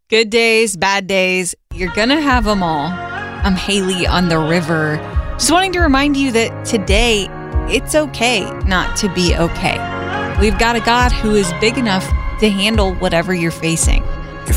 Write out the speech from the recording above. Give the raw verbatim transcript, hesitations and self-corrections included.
Good days, bad days, you're going to have them all. I'm Haley on the river. Just wanting to remind you that today, it's okay not to be okay. We've got a God who is big enough to handle whatever you're facing.